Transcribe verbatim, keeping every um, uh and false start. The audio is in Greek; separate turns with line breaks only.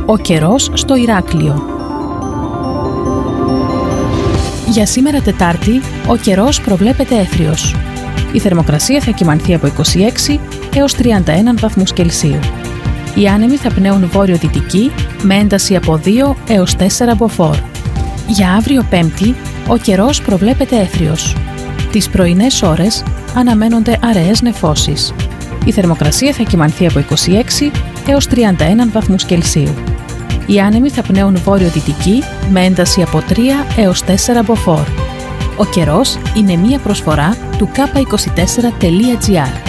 Ο καιρός στο Ηράκλειο. Για σήμερα Τετάρτη, ο καιρός προβλέπεται έθριος. Η θερμοκρασία θα κυμανθεί από είκοσι έξι έως τριάντα ένα βαθμούς Κελσίου. Οι άνεμοι θα πνέουν βόρειο-δυτική με ένταση από δύο έως τέσσερα μποφόρ. Για αύριο Πέμπτη, ο καιρός προβλέπεται έθριος. Τις πρωινές ώρες αναμένονται αραιές νεφώσεις. Η θερμοκρασία θα κυμανθεί από είκοσι έξι έως τριάντα ένα βαθμούς Κελσίου. Οι άνεμοι θα πνέουν βόρειο-δυτική με ένταση από τρία έως τέσσερα μποφόρ. Ο καιρός είναι μία προσφορά του κάπα είκοσι τέσσερα τελεία τζι άρ.